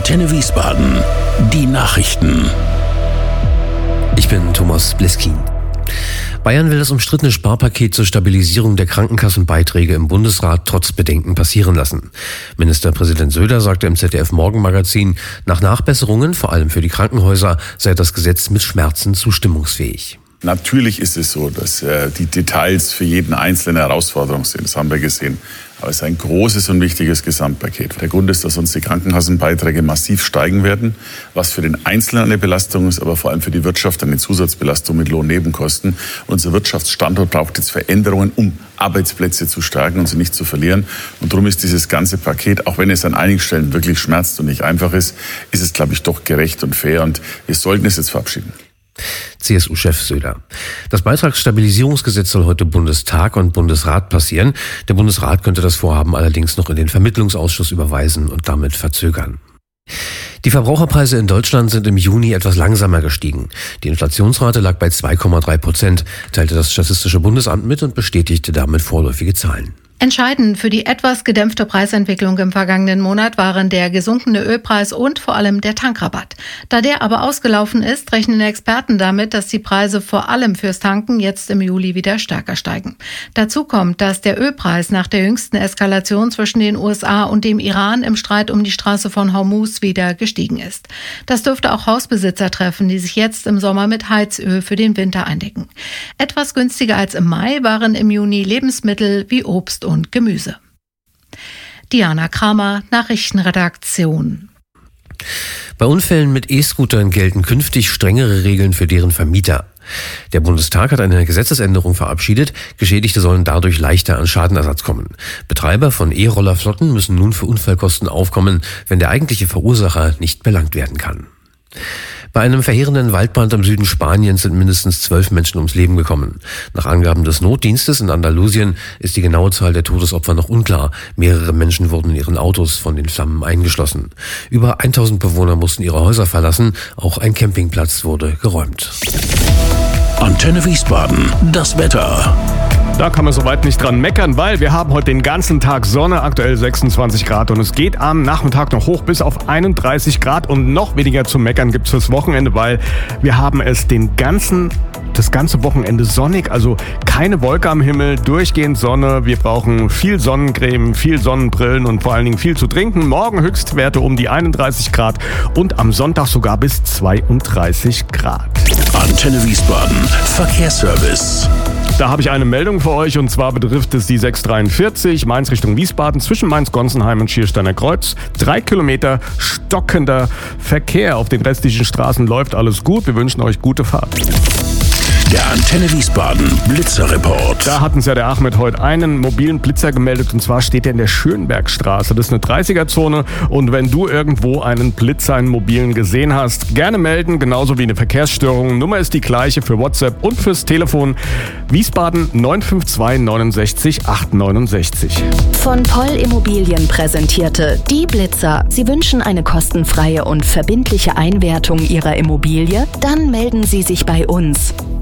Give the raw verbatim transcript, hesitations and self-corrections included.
Antenne Wiesbaden. Die Nachrichten. Ich bin Thomas Bleskin. Bayern will das umstrittene Sparpaket zur Stabilisierung der Krankenkassenbeiträge im Bundesrat trotz Bedenken passieren lassen. Ministerpräsident Söder sagte im Z D F-Morgenmagazin, nach Nachbesserungen, vor allem für die Krankenhäuser, sei das Gesetz mit Schmerzen zustimmungsfähig. Natürlich ist es so, dass äh, die Details für jeden Einzelne Herausforderung sind. Das haben wir gesehen. Aber es ist ein großes und wichtiges Gesamtpaket. Der Grund ist, dass uns die Krankenkassenbeiträge massiv steigen werden, was für den Einzelnen eine Belastung ist, aber vor allem für die Wirtschaft eine Zusatzbelastung mit Lohnnebenkosten. Unser Wirtschaftsstandort braucht jetzt Veränderungen, um Arbeitsplätze zu stärken und sie nicht zu verlieren. Und darum ist dieses ganze Paket, auch wenn es an einigen Stellen wirklich schmerzt und nicht einfach ist, ist es, glaube ich, doch gerecht und fair. Und wir sollten es jetzt verabschieden. C S U-Chef Söder. Das Beitragsstabilisierungsgesetz soll heute Bundestag und Bundesrat passieren. Der Bundesrat könnte das Vorhaben allerdings noch in den Vermittlungsausschuss überweisen und damit verzögern. Die Verbraucherpreise in Deutschland sind im Juni etwas langsamer gestiegen. Die Inflationsrate lag bei zwei Komma drei Prozent, teilte das Statistische Bundesamt mit und bestätigte damit vorläufige Zahlen. Entscheidend für die etwas gedämpfte Preisentwicklung im vergangenen Monat waren der gesunkene Ölpreis und vor allem der Tankrabatt. Da der aber ausgelaufen ist, rechnen Experten damit, dass die Preise vor allem fürs Tanken jetzt im Juli wieder stärker steigen. Dazu kommt, dass der Ölpreis nach der jüngsten Eskalation zwischen den U S A und dem Iran im Streit um die Straße von Hormuz wieder gestiegen ist. Das dürfte auch Hausbesitzer treffen, die sich jetzt im Sommer mit Heizöl für den Winter eindecken. Etwas günstiger als im Mai waren im Juni Lebensmittel wie Obst und Gemüse. Diana Kramer, Nachrichtenredaktion. Bei Unfällen mit E-Scootern gelten künftig strengere Regeln für deren Vermieter. Der Bundestag hat eine Gesetzesänderung verabschiedet. Geschädigte sollen dadurch leichter an Schadenersatz kommen. Betreiber von E-Rollerflotten müssen nun für Unfallkosten aufkommen, wenn der eigentliche Verursacher nicht belangt werden kann. Bei einem verheerenden Waldbrand im Süden Spaniens sind mindestens zwölf Menschen ums Leben gekommen. Nach Angaben des Notdienstes in Andalusien ist die genaue Zahl der Todesopfer noch unklar. Mehrere Menschen wurden in ihren Autos von den Flammen eingeschlossen. Über tausend Bewohner mussten ihre Häuser verlassen. Auch ein Campingplatz wurde geräumt. Antenne Wiesbaden, das Wetter. Da kann man soweit nicht dran meckern, weil wir haben heute den ganzen Tag Sonne, aktuell sechsundzwanzig Grad und es geht am Nachmittag noch hoch bis auf einunddreißig Grad und noch weniger zu meckern gibt's fürs Wochenende, weil wir haben es den ganzen das ganze Wochenende sonnig, also keine Wolke am Himmel, durchgehend Sonne. Wir brauchen viel Sonnencreme, viel Sonnenbrillen und vor allen Dingen viel zu trinken. Morgen Höchstwerte um die einunddreißig Grad und am Sonntag sogar bis zweiunddreißig Grad. Antenne Wiesbaden, Verkehrsservice. Da habe ich eine Meldung für euch und zwar betrifft es die sechs dreiundvierzig Mainz Richtung Wiesbaden zwischen Mainz-Gonsenheim und Schiersteiner Kreuz. Drei Kilometer stockender Verkehr. Auf den restlichen Straßen läuft alles gut. Wir wünschen euch gute Fahrt. Der Antenne Wiesbaden Blitzerreport. Da hat uns ja der Ahmed heute einen mobilen Blitzer gemeldet und zwar steht er in der Schönbergstraße. Das ist eine dreißiger-Zone und wenn du irgendwo einen Blitzer, einen mobilen gesehen hast, gerne melden, genauso wie eine Verkehrsstörung. Nummer ist die gleiche für WhatsApp und fürs Telefon. Wiesbaden neun fünf zwei neun sechs acht neun sechs. Von Poll Immobilien präsentierte die Blitzer. Sie wünschen eine kostenfreie und verbindliche Einwertung Ihrer Immobilie? Dann melden Sie sich bei uns.